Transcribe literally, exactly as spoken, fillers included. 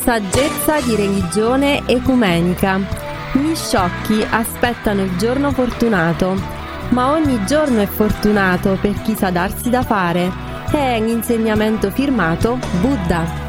Saggezza di religione ecumenica. Gli sciocchi aspettano il giorno fortunato, ma ogni giorno è fortunato per chi sa darsi da fare. È l'insegnamento firmato Buddha.